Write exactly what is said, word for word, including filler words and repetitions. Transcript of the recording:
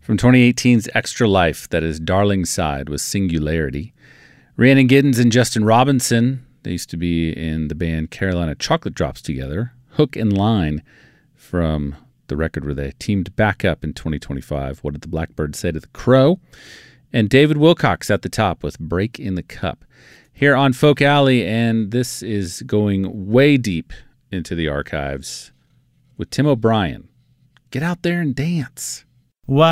From twenty eighteen's Extra Life, that is Darling Side with Singularity. Rhiannon Giddens and Justin Robinson, they used to be in the band Carolina Chocolate Drops together. Hook and Line from the record where they teamed back up in twenty twenty-five. What Did the Blackbird Say to the Crow? And David Wilcox at the top with Break in the Cup. Here on Folk Alley, and this is going way deep into the archives with Tim O'Brien. Get out there and dance.